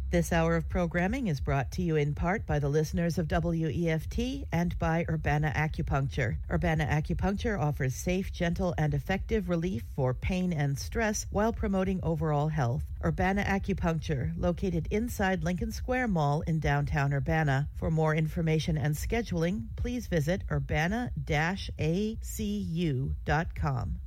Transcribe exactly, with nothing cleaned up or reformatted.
This hour of programming is brought to you in part by the listeners of W E F T and by Urbana Acupuncture. Urbana Acupuncture offers safe, gentle, and effective relief for pain and stress while promoting overall health. Urbana Acupuncture, located inside Lincoln Square Mall in downtown Urbana. For more information and scheduling, please visit urbana dash a c u dot com.